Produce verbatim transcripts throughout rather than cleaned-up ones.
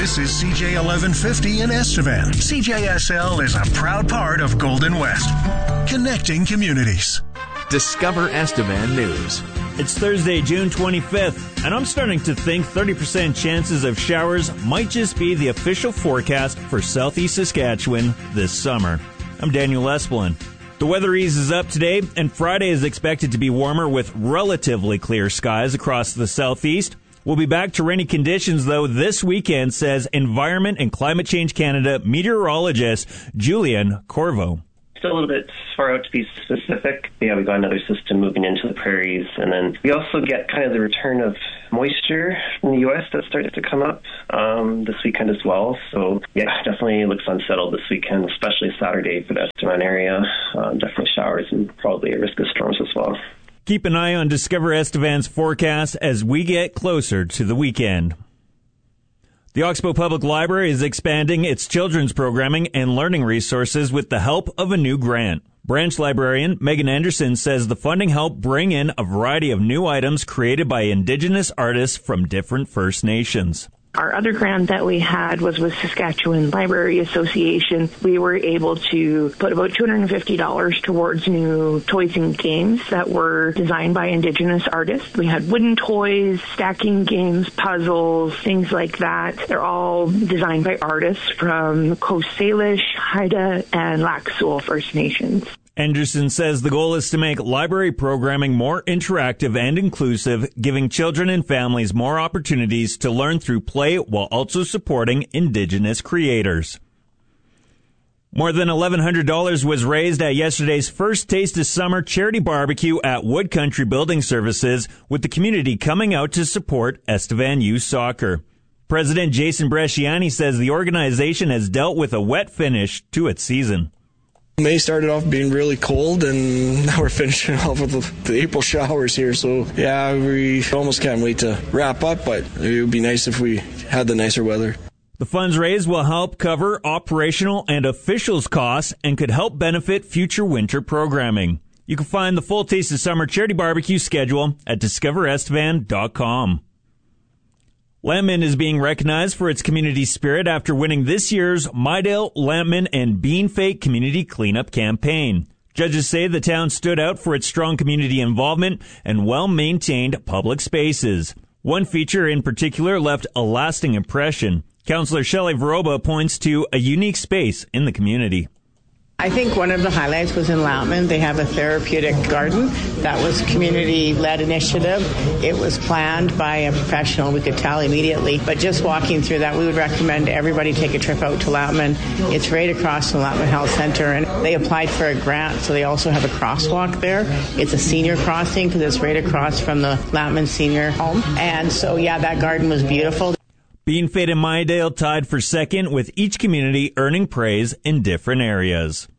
This is C J eleven fifty in Estevan. C J S L is a proud part of Golden West, connecting communities. Discover Estevan News. It's Thursday, June twenty-fifth, and I'm starting to think thirty percent chances of showers might just be the official forecast for southeast Saskatchewan this summer. I'm Daniel Esplin. The weather eases up today, and Friday is expected to be warmer with relatively clear skies across the southeast. We'll be back to rainy conditions, though, this weekend, says Environment and Climate Change Canada meteorologist Julian Corvo. Still a little bit far out to be specific. Yeah, we've got another system moving into the prairies, and then we also get kind of the return of moisture from the U S that started to come up um, this weekend as well. So, yeah, definitely looks unsettled this weekend, especially Saturday for the Estevan area. Um, definitely showers and probably a risk of storms as well. Keep an eye on Discover Estevan's forecast as we get closer to the weekend. The Oxbow Public Library is expanding its children's programming and learning resources with the help of a new grant. Branch librarian Megan Anderson says the funding helped bring in a variety of new items created by Indigenous artists from different First Nations. Our other grant that we had was with Saskatchewan Library Association. We were able to put about two hundred fifty dollars towards new toys and games that were designed by Indigenous artists. We had wooden toys, stacking games, puzzles, things like that. They're all designed by artists from Coast Salish, Haida, and Lac Seul First Nations. Anderson says the goal is to make library programming more interactive and inclusive, giving children and families more opportunities to learn through play while also supporting Indigenous creators. More than eleven hundred dollars was raised at yesterday's First Taste of Summer charity barbecue at Wood Country Building Services, with the community coming out to support Estevan Youth Soccer. President Jason Bresciani says the organization has dealt with a wet finish to its season. May started off being really cold, and now we're finishing off with the, the April showers here. So, yeah, we almost can't wait to wrap up, but it would be nice if we had the nicer weather. The funds raised will help cover operational and officials costs and could help benefit future winter programming. You can find the full Taste of Summer charity barbecue schedule at discover estevan dot com. Lambman is being recognized for its community spirit after winning this year's Mydale, Lambman, and Bean Fake Community Cleanup Campaign. Judges say the town stood out for its strong community involvement and well-maintained public spaces. One feature in particular left a lasting impression. Councillor Shelley Veroba points to a unique space in the community. I think one of the highlights was in Loutman. They have a therapeutic garden. That was community-led initiative. It was planned by a professional. We could tell immediately. But just walking through that, we would recommend everybody take a trip out to Loutman. It's right across from Loutman Health Center. And they applied for a grant, so they also have a crosswalk there. It's a senior crossing because it's right across from the Loutman Senior Home. And so, yeah, that garden was beautiful. Bean Fake and Mydale tied for second, with each community earning praise in different areas.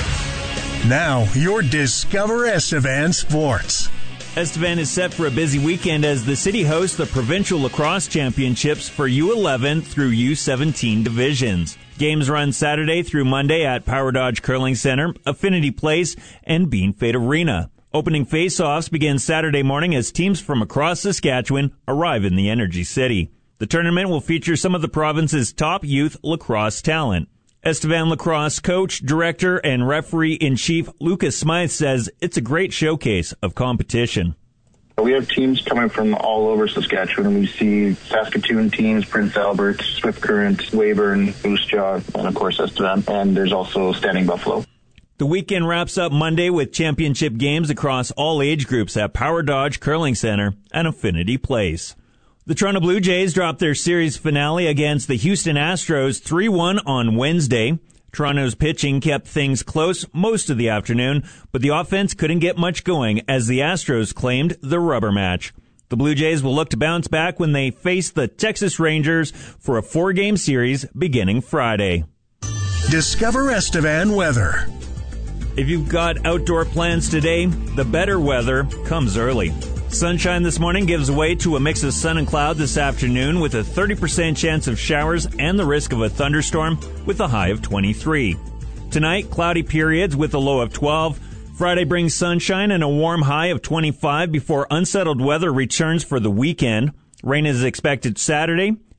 Now, your Discover Estevan Sports. Estevan is set for a busy weekend as the city hosts the Provincial Lacrosse Championships for U eleven through U seventeen divisions. Games run Saturday through Monday at Power Dodge Curling Center, Affinity Place, and Bean Fake Arena. Opening face-offs begin Saturday morning as teams from across Saskatchewan arrive in the Energy City. The tournament will feature some of the province's top youth lacrosse talent. Estevan lacrosse coach, director, and referee-in-chief Lucas Smythe says it's a great showcase of competition. We have teams coming from all over Saskatchewan, and we see Saskatoon teams, Prince Albert, Swift Current, Weyburn, Moose Jaw, and of course Estevan, and there's also Standing Buffalo. The weekend wraps up Monday with championship games across all age groups at Power Dodge Curling Center and Affinity Place. The Toronto Blue Jays dropped their series finale against the Houston Astros three one on Wednesday. Toronto's pitching kept things close most of the afternoon, but the offense couldn't get much going as the Astros claimed the rubber match. The Blue Jays will look to bounce back when they face the Texas Rangers for a four-game series beginning Friday. Discover Estevan weather. If you've got outdoor plans today, the better weather comes early. Sunshine this morning gives way to a mix of sun and cloud this afternoon with a thirty percent chance of showers and the risk of a thunderstorm with a high of twenty-three. Tonight, cloudy periods with a low of twelve. Friday brings sunshine and a warm high of twenty-five before unsettled weather returns for the weekend. Rain is expected Saturday.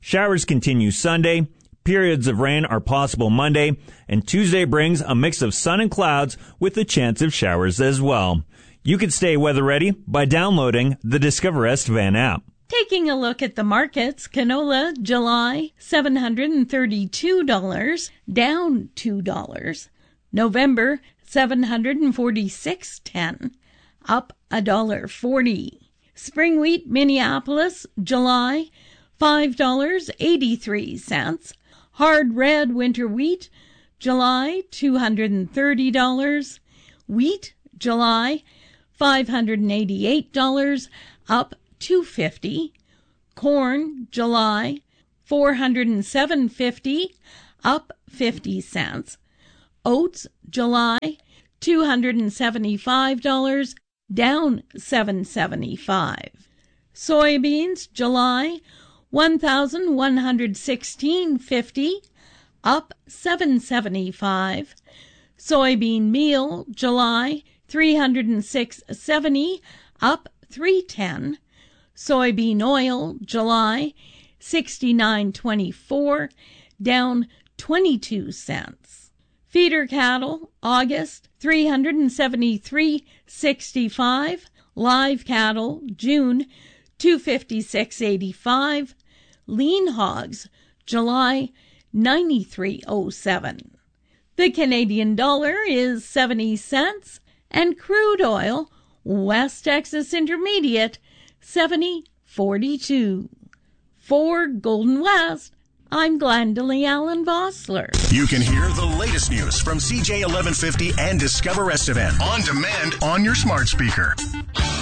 Showers continue Sunday. Periods of rain are possible Monday, and Tuesday brings a mix of sun and clouds with a chance of showers as well. You can stay weather ready by downloading the Discover Estevan app. Taking a look at the markets, canola July seven hundred thirty-two dollars, down two dollars. November seven hundred forty-six dollars and ten cents, up one dollar forty. Spring wheat Minneapolis July five dollars and eighty-three cents. Hard red winter wheat July two hundred thirty dollars. Wheat July five hundred eighty-eight dollars, up two dollars and fifty cents. Corn July four hundred seven dollars and fifty cents, up fifty cents. Oats July two hundred seventy-five dollars, down seven dollars and seventy-five cents. Soybeans July one thousand one hundred sixteen dollars and fifty cents, up seven dollars and seventy-five cents. Soybean meal July three hundred six dollars and seventy cents, up three dollars and ten cents. Soybean oil July sixty-nine dollars and twenty-four cents, down twenty-two cents. Feeder cattle August three hundred seventy-three dollars and sixty-five cents. Live cattle June two hundred fifty-six dollars and eighty-five cents. Lean hogs July ninety-three dollars and seven cents. The Canadian dollar is seventy cents, and crude oil West Texas Intermediate seventy forty-two. For Golden West, I'm Glendalee Allen Vossler. You can hear the latest news from C J eleven fifty and Discover Estevan on demand on your smart speaker.